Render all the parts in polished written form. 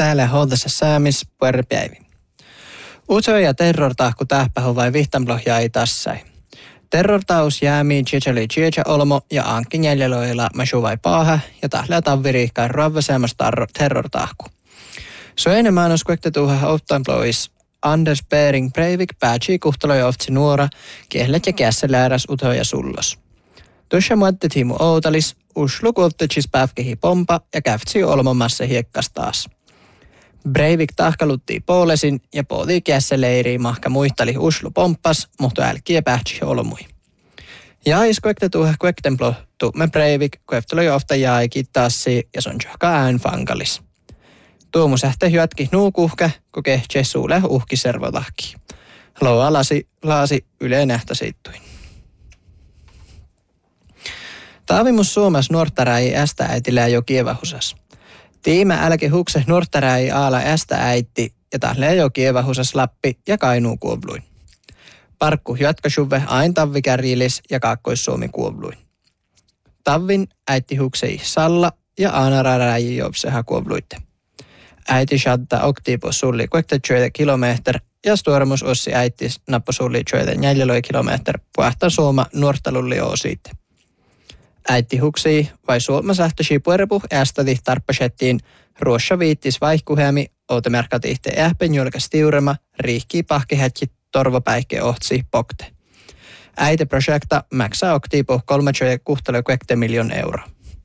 Täällä hoidassa saamis puolipäivi. Uso ja terrortahku tähpähu vai vihtamlohjaa ei tassai. Terrortaus jäämii chichali chicha olmo ja ankin jäljeloilla masu vai paaha ja tahlaa tavviriikkaan ravvasemas terrortahku. Så enemmän os kuektetuha outtanplois Anders Bering Breivik päätsi kuhtaloja oftsi nuora, kiehlet ja kässä lääräs uto ja sullos. Tuossa muotti Timu Outalis, uslu kuottetsis päivkehi pompa ja käftsi olmomassa hiekkas taas. Breivik tahkalutti poolesin ja poodi kässä leiriin mahka muistali uslu pomppas, mutta älkiä pähtsi olmui. Ja iskuektetuha kuektenplohtu me Breivik kueftaloja ofta jääki tassi ja son johka ään fankalis. Tuomu sähte hyötki nuukuhkä, kun kehtsee suule uhki servotahki. Loa laasi yle nähtä siittuin. Taavimus Suomessa nuortaräi ästä äitilää jo kievahusas. Tiimä älke hukse nuortaräi aala ästä äitti ja tahlee jo kievahusas Lappi ja Kainuu kuovluin. Parkku hyötkäsuve ain tavvikärjilis ja Kaakkois-Suomi kuovluin. Tavvin äitti huksei Salla ja Aanararäi jovseha kuovluitte. Äiti shatta oktipo sulli 20 kilometer ja stuoremus ossi äitis nappo sulli 4 kilometer puhtaan Suoma nuortalulli oosiitte. Äiti huksii vai Suoma sähtösi puerepuh ästäti tarppasettiin ruossa viittis vaihkuheami outomerkatihte ähpen julkas tiurema riihkii pahkihätki torvopäihke ohtsi pokte. Äiti projekta maksaa oktipo 3,6 miljoonaa euroa.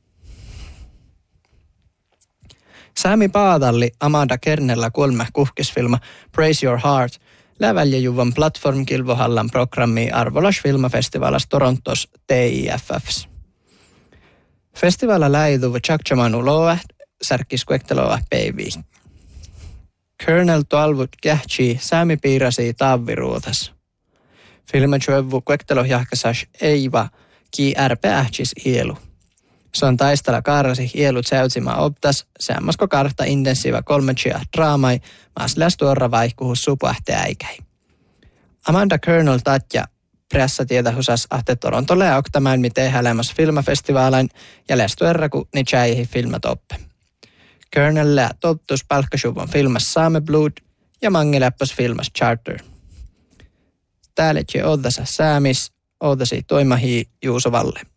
Sami Paadalli Amanda Kernellä kolme kuhkisfilma Praise Your Heart lävälje juvan platformkilvohallan programmi Arvolas filmafestivalas Torontos TIFFs. Festivala läiduva Chakchamanu loa särkis kuekteloa päiviä. Kernel tuolvut kähtsi Sami piirasi taavviruutas. Filma juovu kuektelohjahkasas Eiva ki ärpeähtsis ielu. Se on taistella kaarasi hielut säytsimä optas, semmosko kartta intensiiva 3G draamai, maas lästuorra vaihkuhus supuahte äikäi. Amanda Kernel tatja pressatietahusas ahte Torontolle ja oktamaan miten hälämäs filmafestivaalain ja lästuorra ku ni tjäihi filmatoppe. Kernelle tottus palkkasuvon filmas Same Blood ja mangiläppös filmas Charter. Täällä odasa säämis, odasi toimahi Juuso Valle.